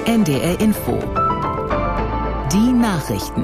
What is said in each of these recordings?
NDR Info. Die Nachrichten.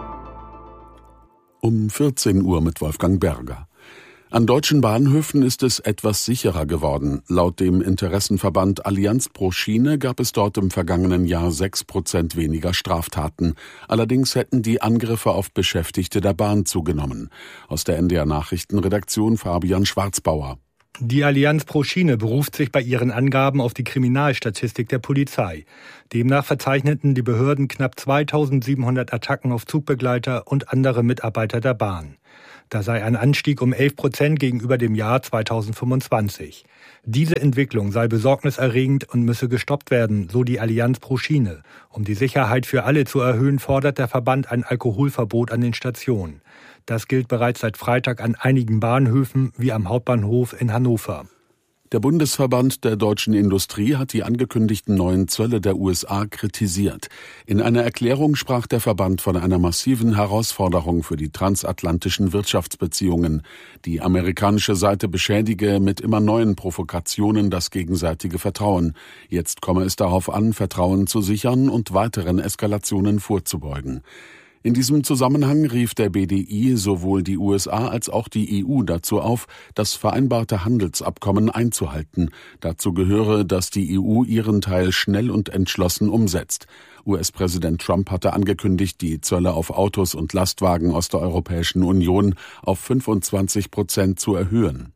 Um 14 Uhr mit Wolfgang Berger. An deutschen Bahnhöfen ist es etwas sicherer geworden. Laut dem Interessenverband Allianz pro Schiene gab es dort im vergangenen Jahr 6% weniger Straftaten. Allerdings hätten die Angriffe auf Beschäftigte der Bahn zugenommen. Aus der NDR Nachrichtenredaktion Fabian Schwarzbauer. Die Allianz pro Schiene beruft sich bei ihren Angaben auf die Kriminalstatistik der Polizei. Demnach verzeichneten die Behörden knapp 2700 Attacken auf Zugbegleiter und andere Mitarbeiter der Bahn. Da sei ein Anstieg um 11% gegenüber dem Jahr 2025. Diese Entwicklung sei besorgniserregend und müsse gestoppt werden, so die Allianz pro Schiene. Um die Sicherheit für alle zu erhöhen, fordert der Verband ein Alkoholverbot an den Stationen. Das gilt bereits seit Freitag an einigen Bahnhöfen wie am Hauptbahnhof in Hannover. Der Bundesverband der deutschen Industrie hat die angekündigten neuen Zölle der USA kritisiert. In einer Erklärung sprach der Verband von einer massiven Herausforderung für die transatlantischen Wirtschaftsbeziehungen. Die amerikanische Seite beschädige mit immer neuen Provokationen das gegenseitige Vertrauen. Jetzt komme es darauf an, Vertrauen zu sichern und weiteren Eskalationen vorzubeugen. In diesem Zusammenhang rief der BDI sowohl die USA als auch die EU dazu auf, das vereinbarte Handelsabkommen einzuhalten. Dazu gehöre, dass die EU ihren Teil schnell und entschlossen umsetzt. US-Präsident Trump hatte angekündigt, die Zölle auf Autos und Lastwagen aus der Europäischen Union auf 25% zu erhöhen.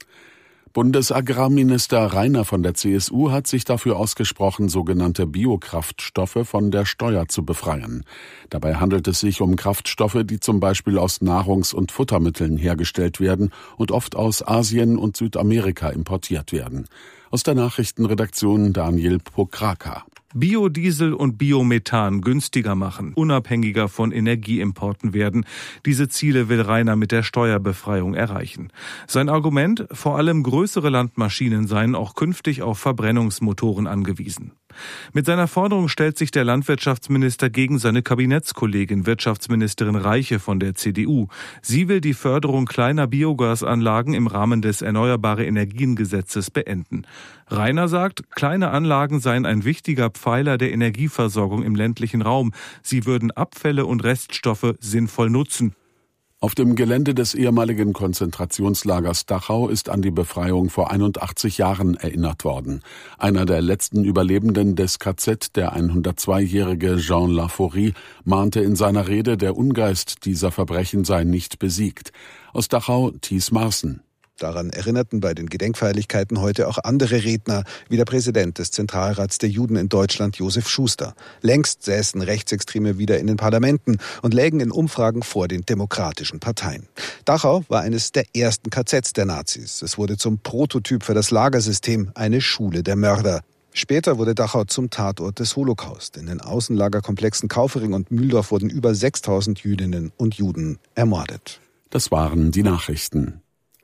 Bundesagrarminister Rainer von der CSU hat sich dafür ausgesprochen, sogenannte Biokraftstoffe von der Steuer zu befreien. Dabei handelt es sich um Kraftstoffe, die zum Beispiel aus Nahrungs- und Futtermitteln hergestellt werden und oft aus Asien und Südamerika importiert werden. Aus der Nachrichtenredaktion Daniel Pokraka. Biodiesel und Biomethan günstiger machen, unabhängiger von Energieimporten werden. Diese Ziele will Rainer mit der Steuerbefreiung erreichen. Sein Argument: vor allem größere Landmaschinen seien auch künftig auf Verbrennungsmotoren angewiesen. Mit seiner Forderung stellt sich der Landwirtschaftsminister gegen seine Kabinettskollegin Wirtschaftsministerin Reiche von der CDU. Sie will die Förderung kleiner Biogasanlagen im Rahmen des Erneuerbare-Energien-Gesetzes beenden. Rainer sagt, kleine Anlagen seien ein wichtiger Pfeiler der Energieversorgung im ländlichen Raum. Sie würden Abfälle und Reststoffe sinnvoll nutzen. Auf dem Gelände des ehemaligen Konzentrationslagers Dachau ist an die Befreiung vor 81 Jahren erinnert worden. Einer der letzten Überlebenden des KZ, der 102-jährige Jean Laforie, mahnte in seiner Rede, der Ungeist dieser Verbrechen sei nicht besiegt. Aus Dachau, Thies Marsen. Daran erinnerten bei den Gedenkfeierlichkeiten heute auch andere Redner, wie der Präsident des Zentralrats der Juden in Deutschland, Josef Schuster. Längst säßen Rechtsextreme wieder in den Parlamenten und lägen in Umfragen vor den demokratischen Parteien. Dachau war eines der ersten KZs der Nazis. Es wurde zum Prototyp für das Lagersystem, eine Schule der Mörder. Später wurde Dachau zum Tatort des Holocaust. In den Außenlagerkomplexen Kaufering und Mühldorf wurden über 6.000 Jüdinnen und Juden ermordet. Das waren die Nachrichten.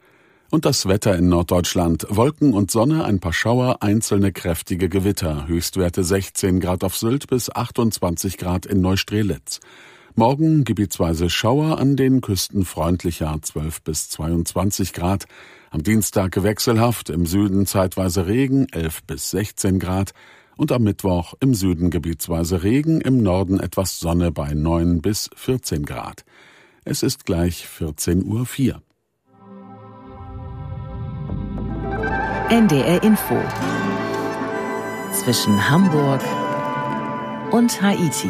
Und das Wetter in Norddeutschland. Wolken und Sonne, ein paar Schauer, einzelne kräftige Gewitter. Höchstwerte 16 Grad auf Sylt bis 28 Grad in Neustrelitz. Morgen gebietsweise Schauer, an den Küsten freundlicher 12 bis 22 Grad. Am Dienstag wechselhaft, im Süden zeitweise Regen 11 bis 16 Grad. Und am Mittwoch im Süden gebietsweise Regen, im Norden etwas Sonne bei 9 bis 14 Grad. Es ist gleich 14:04 Uhr. NDR Info. Zwischen Hamburg und Haiti.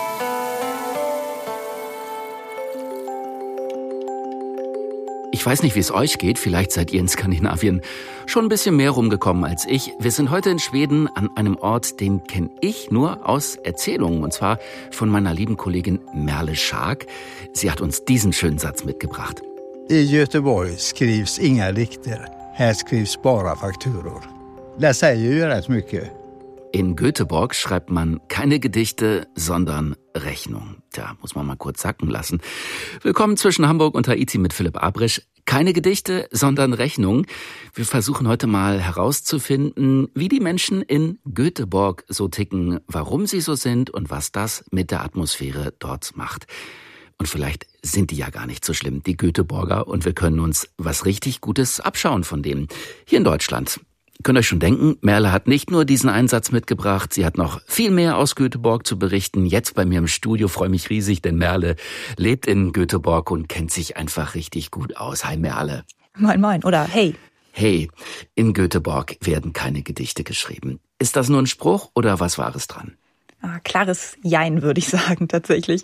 Ich weiß nicht, wie es euch geht. Vielleicht seid ihr in Skandinavien schon ein bisschen mehr rumgekommen als ich. Wir sind heute in Schweden an einem Ort, den kenne ich nur aus Erzählungen. Und zwar von meiner lieben Kollegin Merle Schark. Sie hat uns diesen schönen Satz mitgebracht. I Göteborg skrivs inga Dikter. Här skrivs bara fakturor. Das säger ju rätt mycket. In Göteborg schreibt man keine Gedichte, sondern Rechnung. Tja, muss man mal kurz sacken lassen. Willkommen zwischen Hamburg und Haiti mit Philipp Abrisch. Keine Gedichte, sondern Rechnung. Wir versuchen heute mal herauszufinden, wie die Menschen in Göteborg so ticken, warum sie so sind und was das mit der Atmosphäre dort macht. Und vielleicht sind die ja gar nicht so schlimm, die Göteborger, und wir können uns was richtig Gutes abschauen von denen. Hier in Deutschland. Könnt euch schon denken, Merle hat nicht nur diesen Einsatz mitgebracht, sie hat noch viel mehr aus Göteborg zu berichten. Jetzt bei mir im Studio, freue mich riesig, denn Merle lebt in Göteborg und kennt sich einfach richtig gut aus. Hi Merle. Moin moin oder hey. Hey, in Göteborg werden keine Gedichte geschrieben. Ist das nur ein Spruch oder was war es dran? Klares Jein, würde ich sagen, tatsächlich.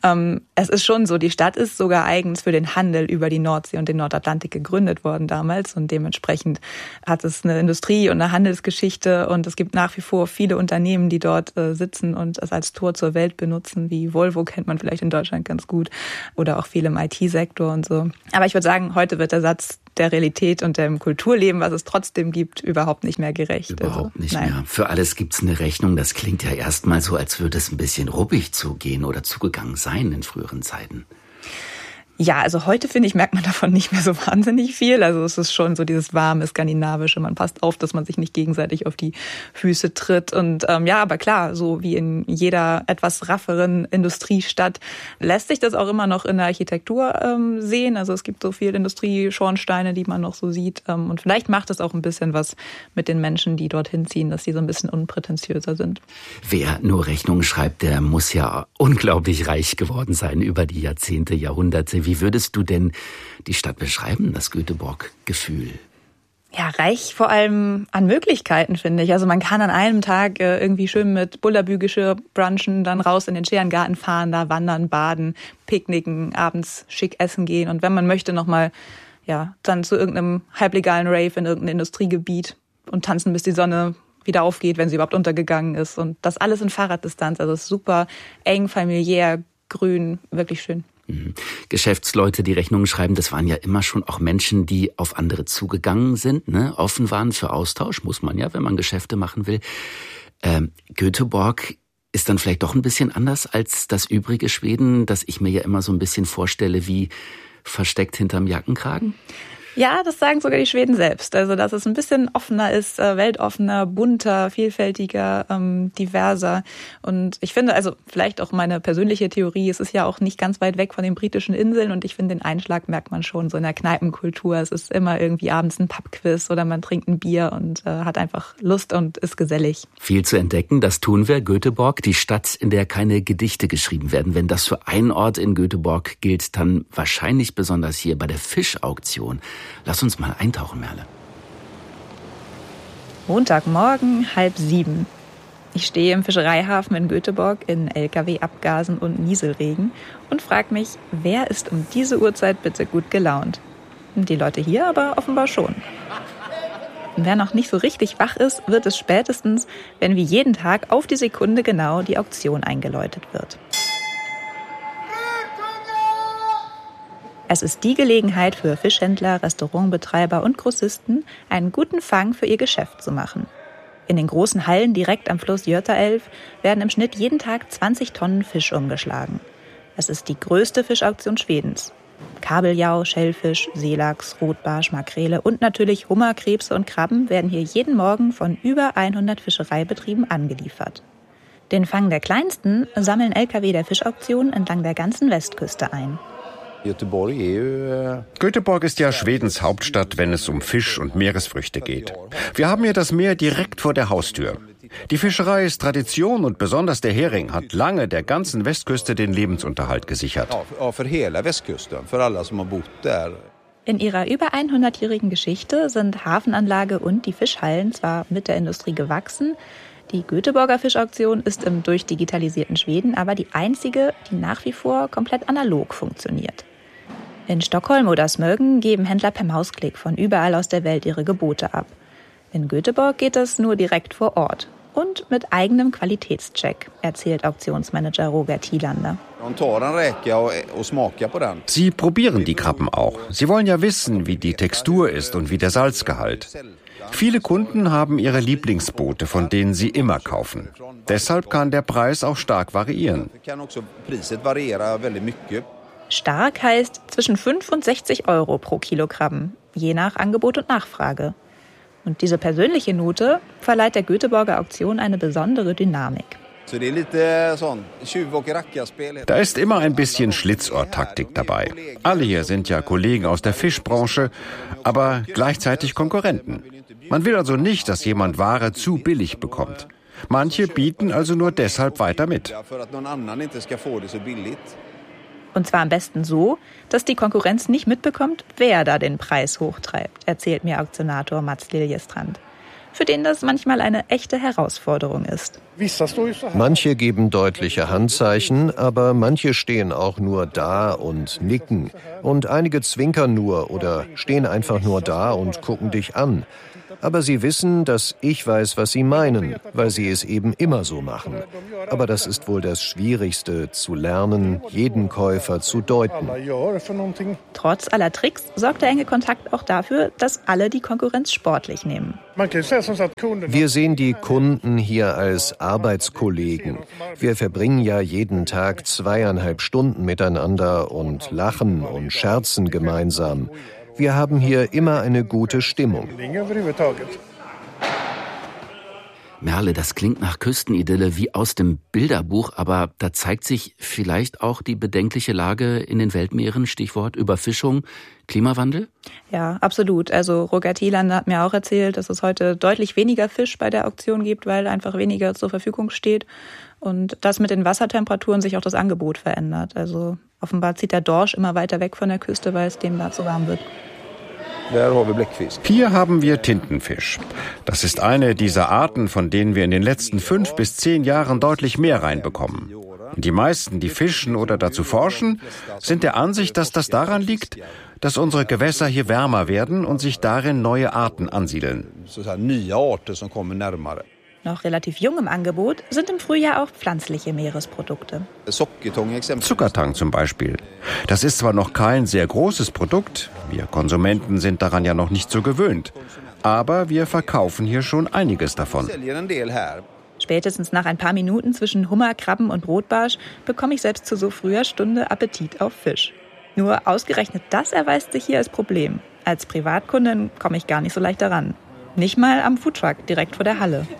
Es ist schon so, die Stadt ist sogar eigens für den Handel über die Nordsee und den Nordatlantik gegründet worden damals und dementsprechend hat es eine Industrie und eine Handelsgeschichte und es gibt nach wie vor viele Unternehmen, die dort sitzen und es als Tor zur Welt benutzen, wie Volvo kennt man vielleicht in Deutschland ganz gut oder auch viel im IT-Sektor und so. Aber ich würde sagen, heute wird der Satz der Realität und dem Kulturleben, was es trotzdem gibt, überhaupt nicht mehr gerecht. Überhaupt nicht mehr. Für alles gibt's eine Rechnung. Das klingt ja erstmal so, als würde es ein bisschen ruppig zugehen oder zugegangen sein in früheren Zeiten. Ja, also heute, finde ich, merkt man davon nicht mehr so wahnsinnig viel. Also es ist schon so dieses warme Skandinavische. Man passt auf, dass man sich nicht gegenseitig auf die Füße tritt. Und ja, aber klar, so wie in jeder etwas rafferen Industriestadt lässt sich das auch immer noch in der Architektur sehen. Also es gibt so viele Industrieschornsteine, die man noch so sieht. Und vielleicht macht es auch ein bisschen was mit den Menschen, die dorthin ziehen, dass die so ein bisschen unprätentiöser sind. Wer nur Rechnungen schreibt, der muss ja unglaublich reich geworden sein über die Jahrzehnte, Jahrhunderte. Wie würdest du denn die Stadt beschreiben, das Göteborg-Gefühl? Ja, reich vor allem an Möglichkeiten, finde ich. Also man kann an einem Tag irgendwie schön mit Bullabü-Geschirr brunchen, dann raus in den Scherengarten fahren, da wandern, baden, picknicken, abends schick essen gehen und wenn man möchte nochmal dann zu irgendeinem halblegalen Rave in irgendeinem Industriegebiet und tanzen, bis die Sonne wieder aufgeht, wenn sie überhaupt untergegangen ist. Und das alles in Fahrraddistanz. Also es ist super eng, familiär, grün, wirklich schön. Geschäftsleute, die Rechnungen schreiben, das waren ja immer schon auch Menschen, die auf andere zugegangen sind, ne? Offen waren für Austausch, muss man ja, wenn man Geschäfte machen will. Göteborg ist dann vielleicht doch ein bisschen anders als das übrige Schweden, das ich mir ja immer so ein bisschen vorstelle wie versteckt hinterm Jackenkragen. Ja, das sagen sogar die Schweden selbst. Also, dass es ein bisschen offener ist, weltoffener, bunter, vielfältiger, diverser. Und ich finde, also vielleicht auch meine persönliche Theorie, es ist ja auch nicht ganz weit weg von den britischen Inseln und ich finde, den Einschlag merkt man schon so in der Kneipenkultur. Es ist immer irgendwie abends ein Pubquiz oder man trinkt ein Bier und hat einfach Lust und ist gesellig. Viel zu entdecken, das tun wir. Göteborg, die Stadt, in der keine Gedichte geschrieben werden. Wenn das für einen Ort in Göteborg gilt, dann wahrscheinlich besonders hier bei der Fischauktion. Lass uns mal eintauchen, Merle. Montagmorgen 6:30. Ich stehe im Fischereihafen in Göteborg in LKW-Abgasen und Nieselregen und frage mich, wer ist um diese Uhrzeit bitte gut gelaunt? Die Leute hier aber offenbar schon. Und wer noch nicht so richtig wach ist, wird es spätestens, wenn wie jeden Tag auf die Sekunde genau die Auktion eingeläutet wird. Es ist die Gelegenheit für Fischhändler, Restaurantbetreiber und Grossisten, einen guten Fang für ihr Geschäft zu machen. In den großen Hallen direkt am Fluss Götaälv werden im Schnitt jeden Tag 20 Tonnen Fisch umgeschlagen. Es ist die größte Fischauktion Schwedens. Kabeljau, Schellfisch, Seelachs, Rotbarsch, Makrele und natürlich Hummer, Krebse und Krabben werden hier jeden Morgen von über 100 Fischereibetrieben angeliefert. Den Fang der kleinsten sammeln Lkw der Fischauktion entlang der ganzen Westküste ein. Göteborg ist ja Schwedens Hauptstadt, wenn es um Fisch und Meeresfrüchte geht. Wir haben hier das Meer direkt vor der Haustür. Die Fischerei ist Tradition und besonders der Hering hat lange der ganzen Westküste den Lebensunterhalt gesichert. In ihrer über 100-jährigen Geschichte sind Hafenanlage und die Fischhallen zwar mit der Industrie gewachsen, die Göteborger Fischauktion ist im durchdigitalisierten Schweden aber die einzige, die nach wie vor komplett analog funktioniert. In Stockholm oder Smögen geben Händler per Mausklick von überall aus der Welt ihre Gebote ab. In Göteborg geht das nur direkt vor Ort und mit eigenem Qualitätscheck, erzählt Auktionsmanager Roger Thielander. Sie probieren die Krabben auch. Sie wollen ja wissen, wie die Textur ist und wie der Salzgehalt. Viele Kunden haben ihre Lieblingsboote, von denen sie immer kaufen. Deshalb kann der Preis auch stark variieren. Stark heißt zwischen 5 und 60 Euro pro Kilogramm, je nach Angebot und Nachfrage. Und diese persönliche Note verleiht der Göteborger Auktion eine besondere Dynamik. Da ist immer ein bisschen Schlitzohrtaktik dabei. Alle hier sind ja Kollegen aus der Fischbranche, aber gleichzeitig Konkurrenten. Man will also nicht, dass jemand Ware zu billig bekommt. Manche bieten also nur deshalb weiter mit. Und zwar am besten so, dass die Konkurrenz nicht mitbekommt, wer da den Preis hochtreibt, erzählt mir Auktionator Mats Liljestrand, für den das manchmal eine echte Herausforderung ist. Manche geben deutliche Handzeichen, aber manche stehen auch nur da und nicken. Und einige zwinkern nur oder stehen einfach nur da und gucken dich an. Aber sie wissen, dass ich weiß, was sie meinen, weil sie es eben immer so machen. Aber das ist wohl das Schwierigste, zu lernen, jeden Käufer zu deuten. Trotz aller Tricks sorgt der enge Kontakt auch dafür, dass alle die Konkurrenz sportlich nehmen. Wir sehen die Kunden hier als Arbeitskollegen. Wir verbringen ja jeden Tag 2,5 Stunden miteinander und lachen und scherzen gemeinsam. Wir haben hier immer eine gute Stimmung. Merle, das klingt nach Küstenidylle wie aus dem Bilderbuch, aber da zeigt sich vielleicht auch die bedenkliche Lage in den Weltmeeren, Stichwort Überfischung, Klimawandel? Ja, absolut. Also Roger Thielander hat mir auch erzählt, dass es heute deutlich weniger Fisch bei der Auktion gibt, weil einfach weniger zur Verfügung steht. Und dass mit den Wassertemperaturen sich auch das Angebot verändert. Also offenbar zieht der Dorsch immer weiter weg von der Küste, weil es dem da zu warm wird. Hier haben wir Tintenfisch. Das ist eine dieser Arten, von denen wir in den letzten 5 bis 10 Jahren deutlich mehr reinbekommen. Die meisten, die fischen oder dazu forschen, sind der Ansicht, dass das daran liegt, dass unsere Gewässer hier wärmer werden und sich darin neue Arten ansiedeln. Noch relativ jung im Angebot sind im Frühjahr auch pflanzliche Meeresprodukte. Zuckertang zum Beispiel. Das ist zwar noch kein sehr großes Produkt, wir Konsumenten sind daran ja noch nicht so gewöhnt, aber wir verkaufen hier schon einiges davon. Spätestens nach ein paar Minuten zwischen Hummer, Krabben und Rotbarsch bekomme ich selbst zu so früher Stunde Appetit auf Fisch. Nur ausgerechnet das erweist sich hier als Problem. Als Privatkundin komme ich gar nicht so leicht daran. Nicht mal am Foodtruck, direkt vor der Halle.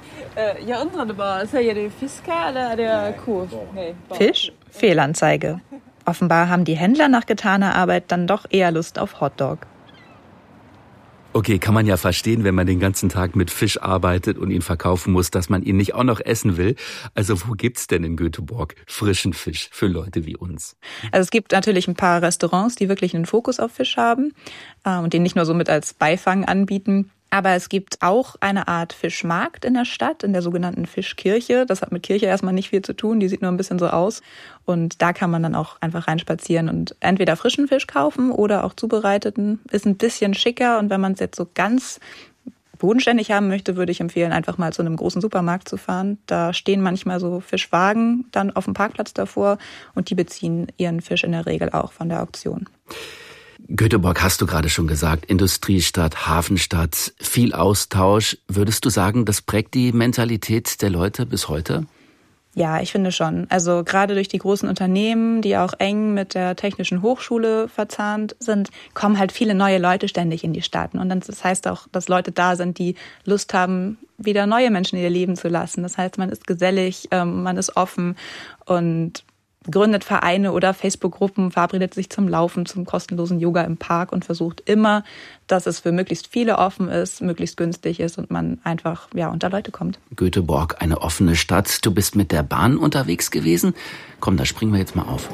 Fisch? Fehlanzeige. Offenbar haben die Händler nach getaner Arbeit dann doch eher Lust auf Hotdog. Okay, kann man ja verstehen, wenn man den ganzen Tag mit Fisch arbeitet und ihn verkaufen muss, dass man ihn nicht auch noch essen will. Also wo gibt's denn in Göteborg frischen Fisch für Leute wie uns? Also es gibt natürlich ein paar Restaurants, die wirklich einen Fokus auf Fisch haben und den nicht nur so mit als Beifang anbieten. Aber es gibt auch eine Art Fischmarkt in der Stadt, in der sogenannten Fischkirche. Das hat mit Kirche erstmal nicht viel zu tun, die sieht nur ein bisschen so aus. Und da kann man dann auch einfach reinspazieren und entweder frischen Fisch kaufen oder auch zubereiteten. Ist ein bisschen schicker und wenn man es jetzt so ganz bodenständig haben möchte, würde ich empfehlen, einfach mal zu einem großen Supermarkt zu fahren. Da stehen manchmal so Fischwagen dann auf dem Parkplatz davor und die beziehen ihren Fisch in der Regel auch von der Auktion. Göteborg hast du gerade schon gesagt, Industriestadt, Hafenstadt, viel Austausch. Würdest du sagen, das prägt die Mentalität der Leute bis heute? Ja, ich finde schon. Also gerade durch die großen Unternehmen, die auch eng mit der Technischen Hochschule verzahnt sind, kommen halt viele neue Leute ständig in die Stadt. Und das heißt auch, dass Leute da sind, die Lust haben, wieder neue Menschen in ihr Leben zu lassen. Das heißt, man ist gesellig, man ist offen und gründet Vereine oder Facebook-Gruppen, verabredet sich zum Laufen, zum kostenlosen Yoga im Park und versucht immer, dass es für möglichst viele offen ist, möglichst günstig ist und man einfach unter Leute kommt. Göteborg, eine offene Stadt. Du bist mit der Bahn unterwegs gewesen. Komm, da springen wir jetzt mal auf.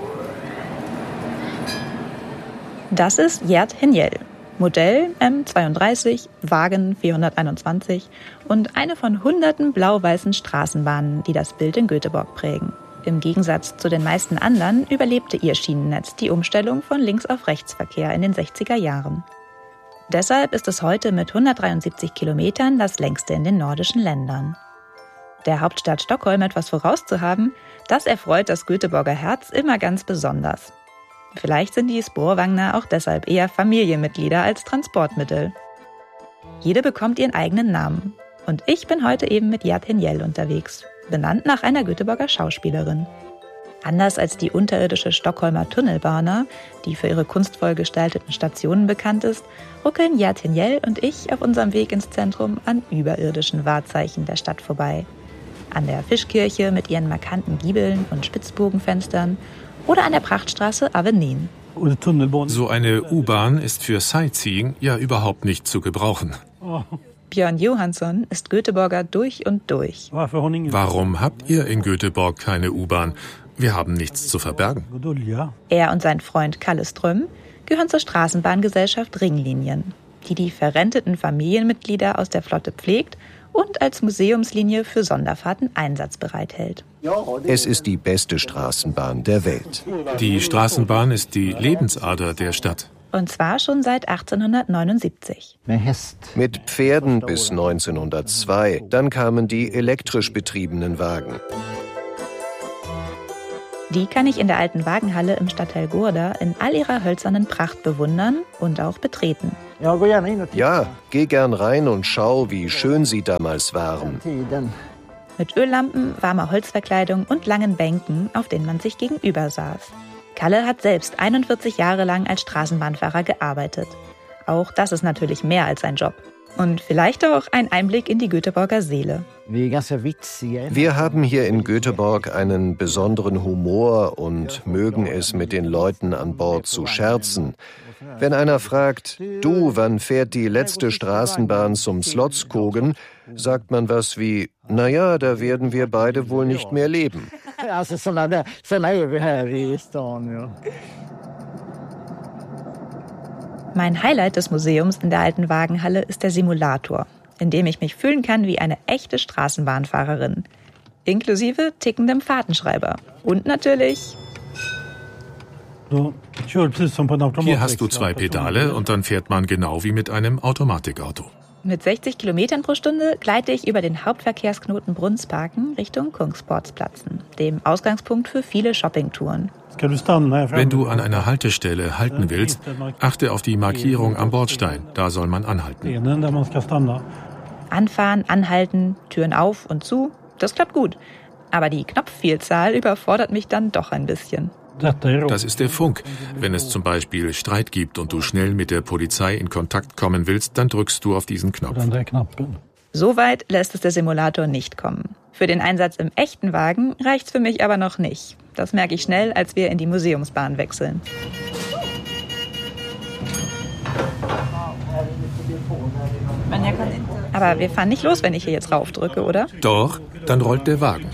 Das ist Gert Henjel. Modell M32, Wagen 421 und eine von hunderten blau-weißen Straßenbahnen, die das Bild in Göteborg prägen. Im Gegensatz zu den meisten anderen überlebte ihr Schienennetz die Umstellung von Links- auf Rechtsverkehr in den 60er Jahren. Deshalb ist es heute mit 173 Kilometern das längste in den nordischen Ländern. Der Hauptstadt Stockholm etwas vorauszuhaben, das erfreut das Göteborger Herz immer ganz besonders. Vielleicht sind die Spårvagnar auch deshalb eher Familienmitglieder als Transportmittel. Jede bekommt ihren eigenen Namen. Und ich bin heute eben mit Gert Henjel unterwegs, benannt nach einer Göteborger Schauspielerin. Anders als die unterirdische Stockholmer Tunnelbana, die für ihre kunstvoll gestalteten Stationen bekannt ist, ruckeln Gert Henjel und ich auf unserem Weg ins Zentrum an überirdischen Wahrzeichen der Stadt vorbei. An der Fischkirche mit ihren markanten Giebeln und Spitzbogenfenstern oder an der Prachtstraße Avenyn. So eine U-Bahn ist für Sightseeing ja überhaupt nicht zu gebrauchen. Björn Johansson ist Göteborger durch und durch. Warum habt ihr in Göteborg keine U-Bahn? Wir haben nichts zu verbergen. Er und sein Freund Kalle Ström gehören zur Straßenbahngesellschaft Ringlinien, die verrenteten Familienmitglieder aus der Flotte pflegt und als Museumslinie für Sonderfahrten einsatzbereit hält. Es ist die beste Straßenbahn der Welt. Die Straßenbahn ist die Lebensader der Stadt. Und zwar schon seit 1879. Mit Pferden bis 1902. Dann kamen die elektrisch betriebenen Wagen. Die kann ich in der alten Wagenhalle im Stadtteil Gurda in all ihrer hölzernen Pracht bewundern und auch betreten. Ja, geh gern rein und schau, wie schön sie damals waren. Mit Öllampen, warmer Holzverkleidung und langen Bänken, auf denen man sich gegenüber saß. Kalle hat selbst 41 Jahre lang als Straßenbahnfahrer gearbeitet. Auch das ist natürlich mehr als ein Job. Und vielleicht auch ein Einblick in die Göteborger Seele. Wir haben hier in Göteborg einen besonderen Humor und mögen es, mit den Leuten an Bord zu scherzen. Wenn einer fragt, du, wann fährt die letzte Straßenbahn zum Slottskogen, sagt man was wie, naja, da werden wir beide wohl nicht mehr leben. Mein Highlight des Museums in der alten Wagenhalle ist der Simulator, in dem ich mich fühlen kann wie eine echte Straßenbahnfahrerin. Inklusive tickendem Fahrtenschreiber. Und natürlich... Hier hast du 2 Pedale und dann fährt man genau wie mit einem Automatikauto. Mit 60 Kilometern pro Stunde gleite ich über den Hauptverkehrsknoten Brunnsparken Richtung Kungsportsplatzen, dem Ausgangspunkt für viele Shoppingtouren. Wenn du an einer Haltestelle halten willst, achte auf die Markierung am Bordstein. Da soll man anhalten. Anfahren, anhalten, Türen auf und zu, das klappt gut. Aber die Knopfvielzahl überfordert mich dann doch ein bisschen. Das ist der Funk. Wenn es zum Beispiel Streit gibt und du schnell mit der Polizei in Kontakt kommen willst, dann drückst du auf diesen Knopf. So weit lässt es der Simulator nicht kommen. Für den Einsatz im echten Wagen reicht's für mich aber noch nicht. Das merke ich schnell, als wir in die Museumsbahn wechseln. Aber wir fahren nicht los, wenn ich hier jetzt raufdrücke, oder? Doch, dann rollt der Wagen.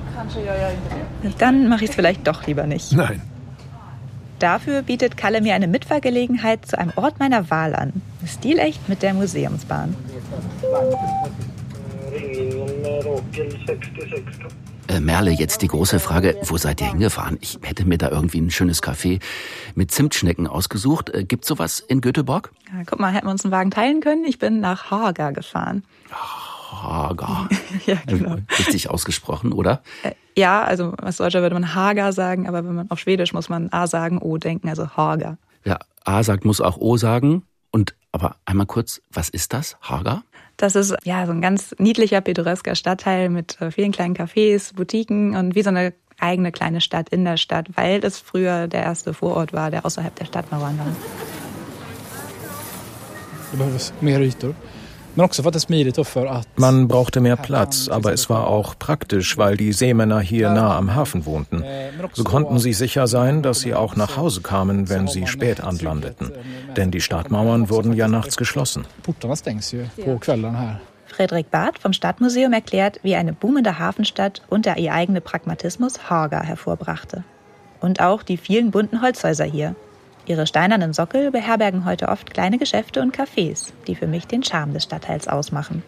Dann mache ich es vielleicht doch lieber nicht. Nein. Dafür bietet Kalle mir eine Mitfahrgelegenheit zu einem Ort meiner Wahl an. Stilecht mit der Museumsbahn. Merle, jetzt die große Frage, wo seid ihr hingefahren? Ich hätte mir da irgendwie ein schönes Café mit Zimtschnecken ausgesucht. Gibt's sowas in Göteborg? Ja, guck mal, hätten wir uns einen Wagen teilen können. Ich bin nach Haga gefahren. Haga. Ja, genau. Richtig ausgesprochen, oder? Ja, also als Deutscher würde man Haga sagen, aber wenn man auf Schwedisch muss man A sagen, O denken, also Haga. Ja, A sagt, muss auch O sagen. Aber einmal kurz, was ist das, Haga? Das ist ja so ein ganz niedlicher, pittoresker Stadtteil mit vielen kleinen Cafés, Boutiquen und wie so eine eigene kleine Stadt in der Stadt, weil es früher der erste Vorort war, der außerhalb der Stadtmauern war. Man brauchte mehr Platz, aber es war auch praktisch, weil die Seemänner hier nah am Hafen wohnten. So konnten sie sicher sein, dass sie auch nach Hause kamen, wenn sie spät anlandeten. Denn die Stadtmauern wurden ja nachts geschlossen. Fredrik Barth vom Stadtmuseum erklärt, wie eine boomende Hafenstadt und der ihr eigene Pragmatismus Haga hervorbrachte. Und auch die vielen bunten Holzhäuser hier. Ihre steinernen Sockel beherbergen heute oft kleine Geschäfte und Cafés, die für mich den Charme des Stadtteils ausmachen.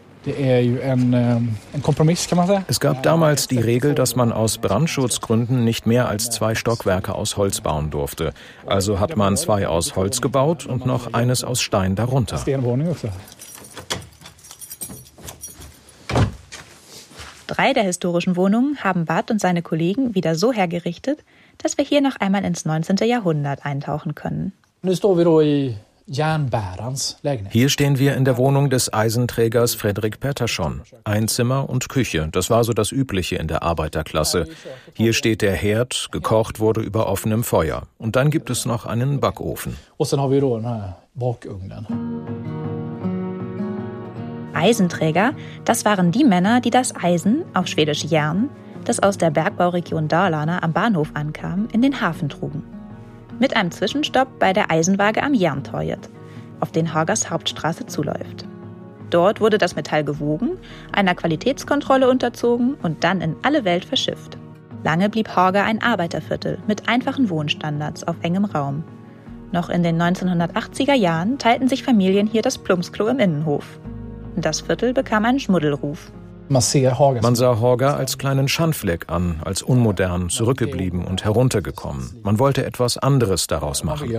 Es gab damals die Regel, dass man aus Brandschutzgründen nicht mehr als 2 Stockwerke aus Holz bauen durfte. Also hat man 2 aus Holz gebaut und noch eines aus Stein darunter. 3 der historischen Wohnungen haben Barth und seine Kollegen wieder so hergerichtet, dass wir hier noch einmal ins 19. Jahrhundert eintauchen können. Hier stehen wir in der Wohnung des Eisenträgers Fredrik Pettersson. Ein Zimmer und Küche, das war so das Übliche in der Arbeiterklasse. Hier steht der Herd, gekocht wurde über offenem Feuer. Und dann gibt es noch einen Eisenträger, das waren die Männer, die das Eisen, auf Schwedisch Järn, das aus der Bergbauregion Dalarna am Bahnhof ankam, in den Hafen trugen. Mit einem Zwischenstopp bei der Eisenwaage am Järntorget, auf den Hågas Hauptstraße zuläuft. Dort wurde das Metall gewogen, einer Qualitätskontrolle unterzogen und dann in alle Welt verschifft. Lange blieb Håga ein Arbeiterviertel mit einfachen Wohnstandards auf engem Raum. Noch in den 1980er Jahren teilten sich Familien hier das Plumpsklo im Innenhof. Das Viertel bekam einen Schmuddelruf. Man sah Håga als kleinen Schandfleck an, als unmodern, zurückgeblieben und heruntergekommen. Man wollte etwas anderes daraus machen.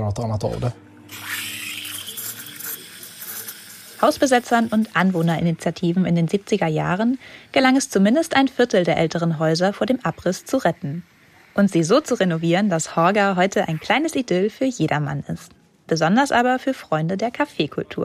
Hausbesetzern und Anwohnerinitiativen in den 70er Jahren gelang es zumindest ein Viertel der älteren Häuser vor dem Abriss zu retten. Und sie so zu renovieren, dass Håga heute ein kleines Idyll für jedermann ist. Besonders aber für Freunde der Kaffeekultur.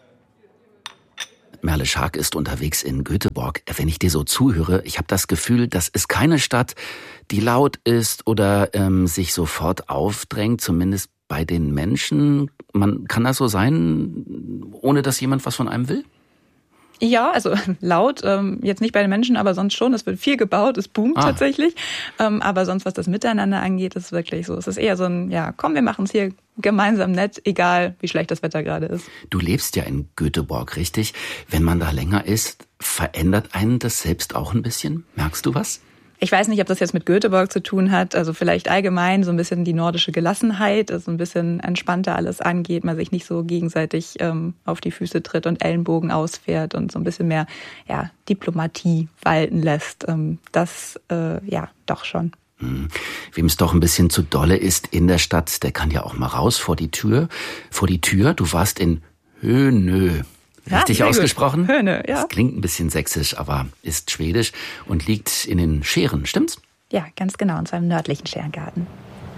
Merle Schark ist unterwegs in Göteborg. Wenn ich dir so zuhöre, ich habe das Gefühl, das ist keine Stadt, die laut ist oder sich sofort aufdrängt, zumindest bei den Menschen. Kann das so sein, ohne dass jemand was von einem will? Ja, also laut, jetzt nicht bei den Menschen, aber sonst schon. Es wird viel gebaut, es boomt tatsächlich. Aber sonst, was das Miteinander angeht, ist wirklich so. Es ist eher so ein, ja, komm, wir machen es hier gemeinsam nett, egal wie schlecht das Wetter gerade ist. Du lebst ja in Göteborg, richtig? Wenn man da länger ist, verändert einen das selbst auch ein bisschen? Merkst du was? Ich weiß nicht, ob das jetzt mit Göteborg zu tun hat, also vielleicht allgemein so ein bisschen die nordische Gelassenheit, also ein bisschen entspannter alles angeht, man sich nicht so gegenseitig auf die Füße tritt und Ellenbogen ausfährt und so ein bisschen mehr Diplomatie walten lässt. Das doch schon. Wem es doch ein bisschen zu dolle ist in der Stadt, der kann ja auch mal raus vor die Tür. Du warst in Hönö. Richtig ausgesprochen? Hönö, ja. Das klingt ein bisschen sächsisch, aber ist schwedisch und liegt in den Schären, stimmt's? Ja, ganz genau, in seinem nördlichen Schärengarten.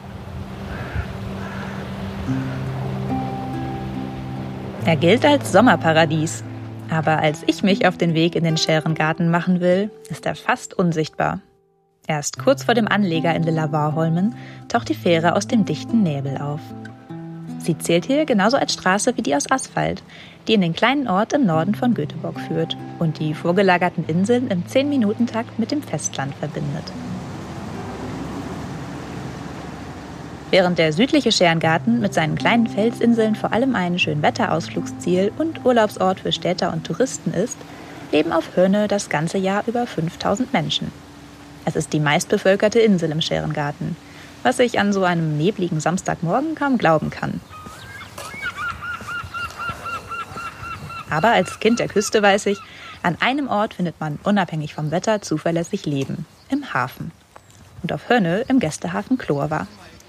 Er gilt als Sommerparadies. Aber als ich mich auf den Weg in den Schärengarten machen will, ist er fast unsichtbar. Erst kurz vor dem Anleger in Lilla Warholmen taucht die Fähre aus dem dichten Nebel auf. Sie zählt hier genauso als Straße wie die aus Asphalt, die in den kleinen Ort im Norden von Göteborg führt und die vorgelagerten Inseln im 10-Minuten-Takt mit dem Festland verbindet. Während der südliche Schärengarten mit seinen kleinen Felsinseln vor allem ein Schönwetterausflugsziel und Urlaubsort für Städter und Touristen ist, leben auf Hönö das ganze Jahr über 5000 Menschen. Es ist die meistbevölkerte Insel im Schärengarten, was ich an so einem nebligen Samstagmorgen kaum glauben kann. Aber als Kind der Küste weiß ich, an einem Ort findet man unabhängig vom Wetter zuverlässig Leben, im Hafen. Und auf Hönö im Gästehafen Klorva.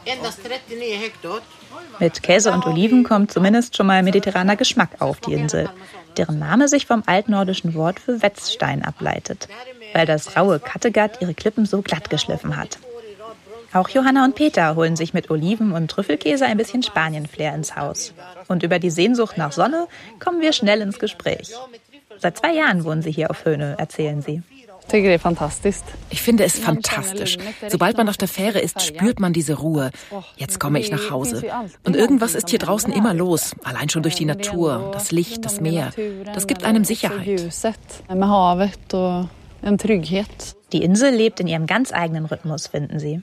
Mit Käse und Oliven kommt zumindest schon mal mediterraner Geschmack auf die Insel, deren Name sich vom altnordischen Wort für Wetzstein ableitet, weil das raue Kattegat ihre Klippen so glatt geschliffen hat. Auch Johanna und Peter holen sich mit Oliven und Trüffelkäse ein bisschen Spanien-Flair ins Haus. Und über die Sehnsucht nach Sonne kommen wir schnell ins Gespräch. Seit 2 Jahren wohnen sie hier auf Hönö, erzählen sie. Ich finde es fantastisch. Sobald man auf der Fähre ist, spürt man diese Ruhe. Jetzt komme ich nach Hause. Und irgendwas ist hier draußen immer los. Allein schon durch die Natur, das Licht, das Meer. Das gibt einem Sicherheit. Die Insel lebt in ihrem ganz eigenen Rhythmus, finden sie.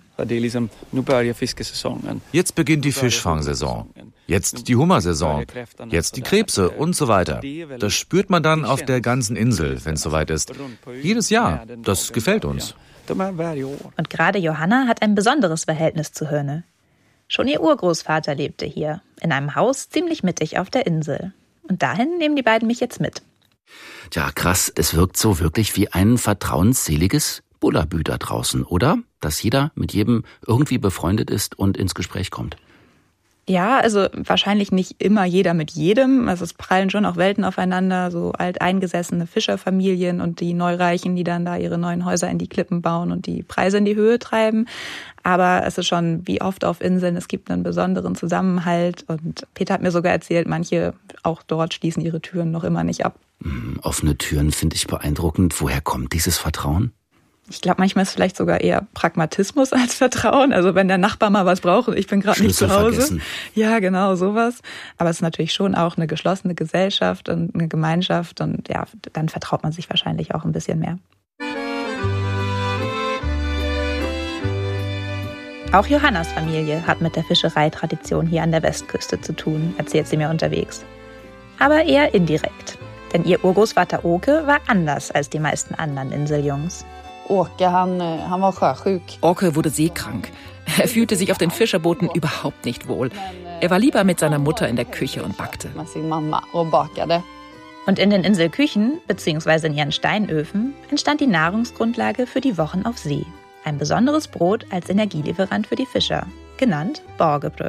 Jetzt beginnt die Fischfangsaison. Jetzt die Hummersaison. Jetzt die Krebse und so weiter. Das spürt man dann auf der ganzen Insel, wenn es soweit ist. Jedes Jahr. Das gefällt uns. Und gerade Johanna hat ein besonderes Verhältnis zu Hönö. Schon ihr Urgroßvater lebte hier, in einem Haus ziemlich mittig auf der Insel. Und dahin nehmen die beiden mich jetzt mit. Tja, krass, es wirkt so wirklich wie ein vertrauensseliges Bullabü da draußen, oder? Dass jeder mit jedem irgendwie befreundet ist und ins Gespräch kommt. Ja, also wahrscheinlich nicht immer jeder mit jedem. Also es prallen schon auch Welten aufeinander, so alteingesessene Fischerfamilien und die Neureichen, die dann da ihre neuen Häuser in die Klippen bauen und die Preise in die Höhe treiben. Aber es ist schon wie oft auf Inseln, es gibt einen besonderen Zusammenhalt. Und Peter hat mir sogar erzählt, manche auch dort schließen ihre Türen noch immer nicht ab. Offene Türen finde ich beeindruckend. Woher kommt dieses Vertrauen? Ich glaube, manchmal ist es vielleicht sogar eher Pragmatismus als Vertrauen. Also wenn der Nachbar mal was braucht und ich bin gerade nicht zu Hause. Vergessen. Ja, genau, sowas. Aber es ist natürlich schon auch eine geschlossene Gesellschaft und eine Gemeinschaft. Und ja, dann vertraut man sich wahrscheinlich auch ein bisschen mehr. Auch Johannas Familie hat mit der Fischereitradition hier an der Westküste zu tun, erzählt sie mir unterwegs. Aber eher indirekt. Denn ihr Urgroßvater Åke war anders als die meisten anderen Inseljungs. Åke war sjösjuk. Åke wurde seekrank. Er fühlte sich auf den Fischerbooten überhaupt nicht wohl. Er war lieber mit seiner Mutter in der Küche und backte. Und in den Inselküchen, beziehungsweise in ihren Steinöfen, entstand die Nahrungsgrundlage für die Wochen auf See. Ein besonderes Brot als Energielieferant für die Fischer, genannt Borgebrød.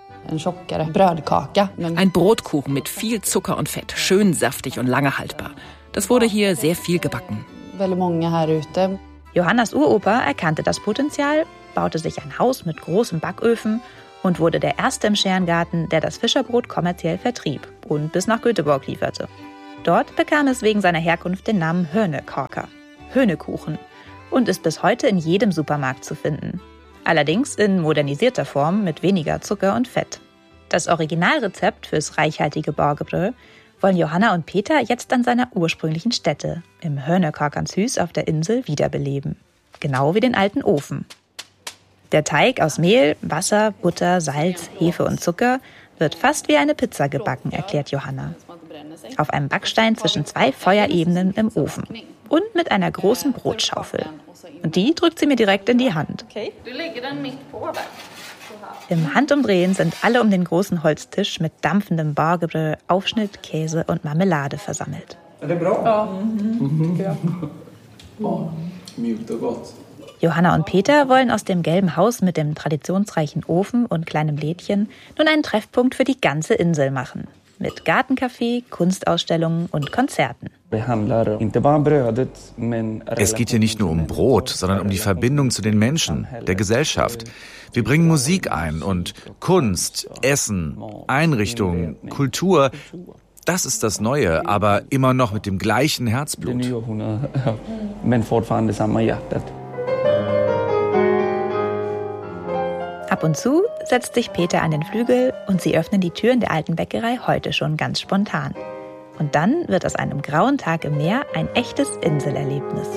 Ein Brotkuchen mit viel Zucker und Fett, schön saftig und lange haltbar. Das wurde hier sehr viel gebacken. Johannas Uropa erkannte das Potenzial, baute sich ein Haus mit großen Backöfen und wurde der Erste im Scherengarten, der das Fischerbrot kommerziell vertrieb und bis nach Göteborg lieferte. Dort bekam es wegen seiner Herkunft den Namen Hønekaka, Höhnekuchen, und ist bis heute in jedem Supermarkt zu finden. Allerdings in modernisierter Form mit weniger Zucker und Fett. Das Originalrezept fürs reichhaltige Borgebrød wollen Johanna und Peter jetzt an seiner ursprünglichen Stätte, im Hønekakanshus auf der Insel, wiederbeleben. Genau wie den alten Ofen. Der Teig aus Mehl, Wasser, Butter, Salz, Hefe und Zucker wird fast wie eine Pizza gebacken, erklärt Johanna. Auf einem Backstein zwischen 2 Feuerebenen im Ofen und mit einer großen Brotschaufel. Und die drückt sie mir direkt in die Hand. Im Handumdrehen sind alle um den großen Holztisch mit dampfendem Borgebrød, Aufschnitt, Käse und Marmelade versammelt. Johanna und Peter wollen aus dem gelben Haus mit dem traditionsreichen Ofen und kleinem Lädchen nun einen Treffpunkt für die ganze Insel machen. Mit Gartencafé, Kunstausstellungen und Konzerten. Es geht hier nicht nur um Brot, sondern um die Verbindung zu den Menschen, der Gesellschaft. Wir bringen Musik ein und Kunst, Essen, Einrichtungen, Kultur. Das ist das Neue, aber immer noch mit dem gleichen Herzblut. Ab und zu setzt sich Peter an den Flügel und sie öffnen die Türen der alten Bäckerei heute schon ganz spontan. Und dann wird aus einem grauen Tag im Meer ein echtes Inselerlebnis.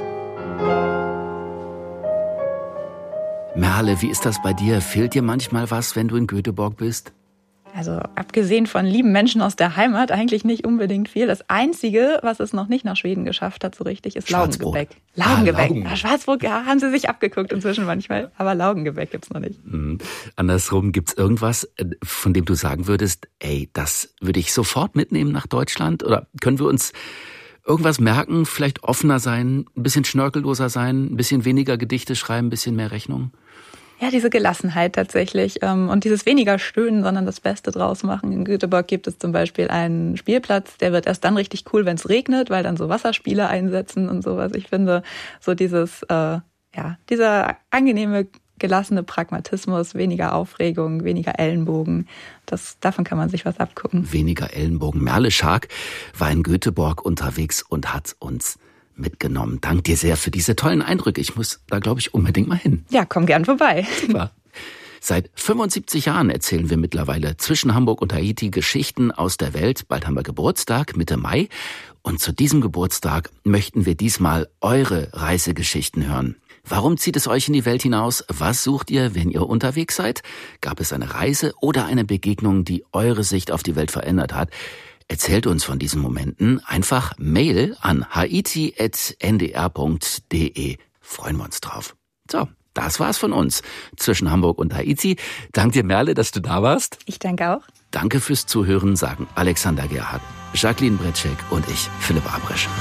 Merle, wie ist das bei dir? Fehlt dir manchmal was, wenn du in Göteborg bist? Also abgesehen von lieben Menschen aus der Heimat eigentlich nicht unbedingt viel. Das Einzige, was es noch nicht nach Schweden geschafft hat so richtig, ist Laugengebäck. Laugengebäck. Schwarzbrot haben sie sich abgeguckt inzwischen manchmal, aber Laugengebäck gibt's noch nicht. Andersrum, gibt's irgendwas, von dem du sagen würdest, ey, das würde ich sofort mitnehmen nach Deutschland? Oder können wir uns irgendwas merken, vielleicht offener sein, ein bisschen schnörkelloser sein, ein bisschen weniger Gedichte schreiben, ein bisschen mehr Rechnung? Ja, diese Gelassenheit tatsächlich und dieses weniger Stöhnen, sondern das Beste draus machen. In Göteborg gibt es zum Beispiel einen Spielplatz, der wird erst dann richtig cool, wenn es regnet, weil dann so Wasserspiele einsetzen und sowas. Ich finde so dieser angenehme, gelassene Pragmatismus, weniger Aufregung, weniger Ellenbogen, davon kann man sich was abgucken. Weniger Ellenbogen. Merle Schark war in Göteborg unterwegs und hat uns mitgenommen. Dank dir sehr für diese tollen Eindrücke. Ich muss da, glaube ich, unbedingt mal hin. Ja, komm gern vorbei. Super. Seit 75 Jahren erzählen wir mittlerweile zwischen Hamburg und Haiti Geschichten aus der Welt. Bald haben wir Geburtstag, Mitte Mai. Und zu diesem Geburtstag möchten wir diesmal eure Reisegeschichten hören. Warum zieht es euch in die Welt hinaus? Was sucht ihr, wenn ihr unterwegs seid? Gab es eine Reise oder eine Begegnung, die eure Sicht auf die Welt verändert hat? Erzählt uns von diesen Momenten. Einfach Mail an haiti@ndr.de. Freuen wir uns drauf. So, das war's von uns. Zwischen Hamburg und Haiti. Dank dir, Merle, dass du da warst. Ich danke auch. Danke fürs Zuhören, sagen Alexander Gerhardt, Jacqueline Bretschek und ich, Philipp Abrisch.